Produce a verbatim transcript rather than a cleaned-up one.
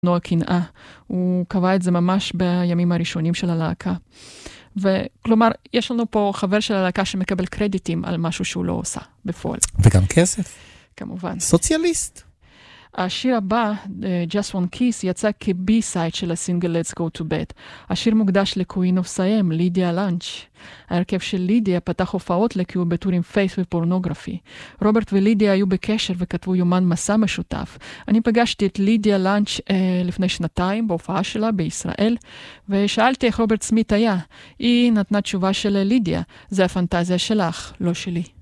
נועה קנאה. הוא קבע את זה ממש בימים הראשונים של הלהקה. וכלומר, יש לנו פה חבר של הלהקה שמקבל קרדיטים על משהו שהוא לא עושה בפועל. וגם כסף. כמובן. סוציאליסט. השיר הבא, Just One Kiss, יצא כבי-סייד של הסינגל Let's Go to Bed. השיר מוקדש לקווין אוף סיים, לידיה לנץ'. ההרכב של לידיה פתח הופעות לקיו בטורים פייס ופורנוגרפי. רוברט ולידיה היו בקשר וכתבו יומן מסע משותף. אני פגשתי את לידיה לנץ' אה, לפני שנתיים בהופעה שלה בישראל, ושאלתי איך רוברט סמית היה. היא נתנה תשובה של לידיה, זה הפנטזיה שלך, לא שלי.